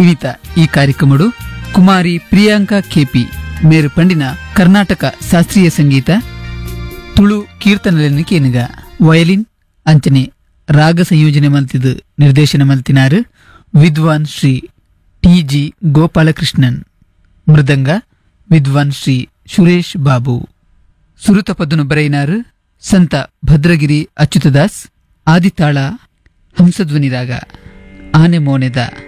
ತಿವಿತ ಈ ಕಾರ್ಯಕ್ರಮಡು ಕುಮಾರಿ ಪ್ರಿಯಾಂಕಾ ಕೆಪಿ ಮೇರು ಪಂಡಿನ ಕರ್ನಾಟಕ ಶಾಸ್ತ್ರೀಯ ಸಂಗೀತ ತುಳು ಕೀರ್ತನಲೆನ್ನು ಕೇನುಗ ವಯಲಿನ್ ಅಂಚನೆ ರಾಗ ಸಂಯೋಜನೆ ಮಲ್ತಿದು ನಿರ್ದೇಶನ ಮಲ್ತಿನಾರು ವಿದ್ವಾನ್ ಶ್ರೀ ಟಿ.ಜಿ. ಗೋಪಾಲಕೃಷ್ಣನ್. ಮೃದಂಗ ವಿದ್ವಾನ್ ಶ್ರೀ ಸುರೇಶ್ ಬಾಬು. ಸುರುತ ಪದ್ದುನು ಬರೆಯಿನಾರು ಸಂತ ಭದ್ರಗಿರಿ ಅಚ್ಯುತದಾಸ್. ಆದಿತಾಳ ಹಂಸಧ್ವನಿ ರಾಗ ಆನೆ ಮೋನೆದ